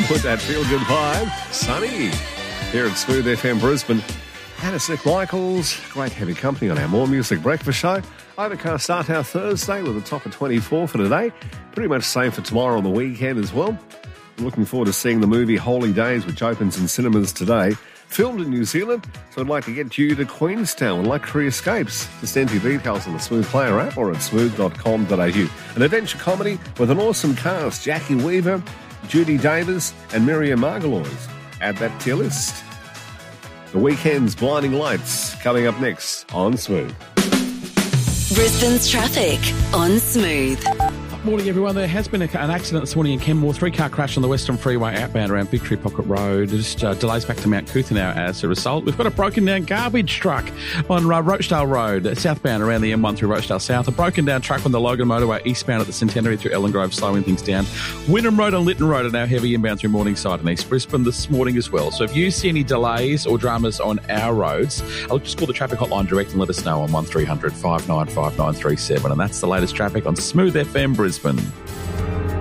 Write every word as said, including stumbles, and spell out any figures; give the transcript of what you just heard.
put that feel-good vibe. Sunny here at Smooth F M Brisbane. And it's Nick Michaels. Great heavy company on our More Music Breakfast show. Overcast start our Thursday with a top of twenty-four for today. Pretty much same for tomorrow on the weekend as well. I'm looking forward to seeing the movie Holy Days, which opens in cinemas today. Filmed in New Zealand, so I'd like to get you to Queenstown with Luxury Escapes. Just enter your details on the Smooth Player app or at smooth dot com dot a u. An adventure comedy with an awesome cast. Jackie Weaver, Judy Davis and Miriam Margolyes. Add that to your list. The weekend's Blinding Lights coming up next on Smooth. Brisbane's traffic on Smooth. Morning, everyone. There has been a, an accident this morning in Kenmore. Three-car crash on the Western Freeway outbound around Victory Pocket Road. Just uh, delays back to Mount Cootha now as a result. We've got a broken-down garbage truck on uh, Rochdale Road, southbound around the M one through Rochdale South. A broken-down truck on the Logan Motorway eastbound at the Centenary through Ellen Grove, slowing things down. Wynnum Road and Lytton Road are now heavy inbound through Morningside and East Brisbane this morning as well. So if you see any delays or dramas on our roads, I'll just call the traffic hotline direct and let us know on one three hundred five nine five nine three seven. And that's the latest traffic on Smooth F M Brisbane.